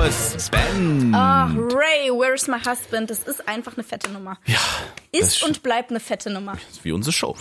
aus. Sven. Ray, where's my husband? Das ist einfach eine fette Nummer. Ja. Ist und bleibt eine fette Nummer. Das ist wie unsere Show.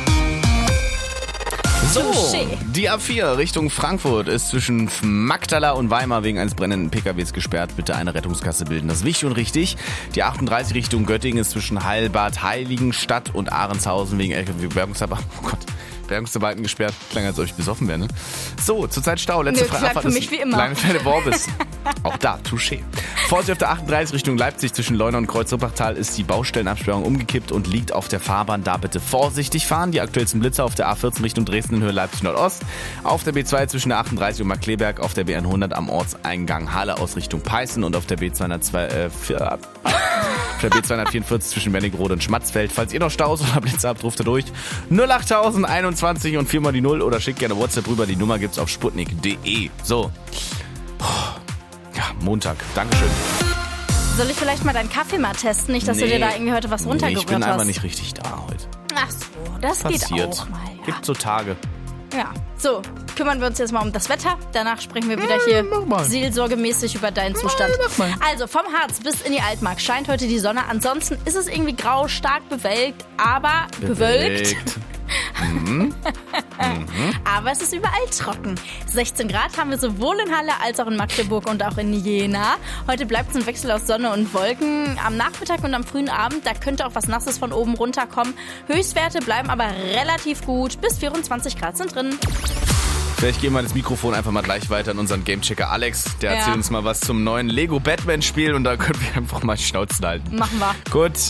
So, Touché. die A4 Richtung Frankfurt ist zwischen Magdala und Weimar wegen eines brennenden PKWs gesperrt. Bitte eine Rettungskasse bilden. Das ist wichtig und richtig. Die 38 Richtung Göttingen ist zwischen Heilbad, Heiligenstadt und Ahrenshausen wegen LKW-Bergungsarbeiten. Oh Gott. Bergungsarbeiten gesperrt. Klang, als ob ich besoffen wäre, ne? So, zurzeit Stau. Letzte Abfahrt für mich wie immer. Kleine Fälle Worbis. Auch da, touché. Vorsicht auf der 38 Richtung Leipzig zwischen Leuna und Kreuz-Ruppachtal ist die Baustellenabsperrung umgekippt und liegt auf der Fahrbahn. Da bitte vorsichtig fahren. Die aktuellsten Blitzer auf der A14 Richtung Dresden in Höhe Leipzig-Nordost. Auf der B2 zwischen der 38 und Markkleeberg. Auf der BN100 am Ortseingang Halle aus Richtung Peißen. Und auf der B244 zwischen Wernigerode und Schmatzfeld. Falls ihr noch Staus oder Blitzer habt, ruft ihr durch 08021 und 4 mal die 0 oder schickt gerne WhatsApp rüber. Die Nummer gibt's auf sputnik.de. So. Ja, Montag. Dankeschön. Soll ich vielleicht mal deinen Kaffee mal testen? Nicht, dass du dir da irgendwie heute was runtergerührt hast. Ich bin einfach nicht richtig da heute. Ach so, das geht auch mal. Ja. Gibt so Tage. Ja, so, kümmern wir uns jetzt mal um das Wetter. Danach sprechen wir wieder hier seelsorgemäßig über deinen Zustand. Also, vom Harz bis in die Altmark scheint heute die Sonne. Ansonsten ist es irgendwie grau, stark bewölkt, aber bewölkt. Aber es ist überall trocken. 16 Grad haben wir sowohl in Halle als auch in Magdeburg und auch in Jena. Heute bleibt es ein Wechsel aus Sonne und Wolken. Am Nachmittag und am frühen Abend, da könnte auch was Nasses von oben runterkommen. Höchstwerte bleiben aber relativ gut. Bis 24 Grad sind drin. Vielleicht geben wir das Mikrofon einfach mal gleich weiter an unseren Gamechecker Alex. Der erzählt uns mal was zum neuen Lego Batman Spiel und da können wir einfach mal Schnauzen halten. Machen wir. Gut.